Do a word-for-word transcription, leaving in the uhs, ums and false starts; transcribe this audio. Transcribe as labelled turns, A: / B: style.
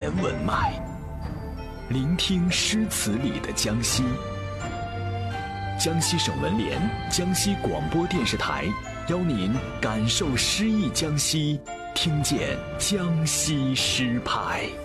A: 人文脉，聆听诗词里的江西。江西省文联、江西广播电视台邀您感受诗意江西，听见江西诗派。